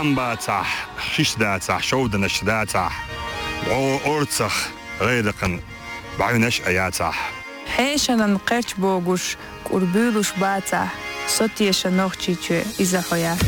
عم باتح شيش داتح شودنش داتح وأرتخ غيرقن بعينش أياتح حيشنا نقرش بوغوش كوربولوش باتح صوتيش نوخشيتشو إذا خويا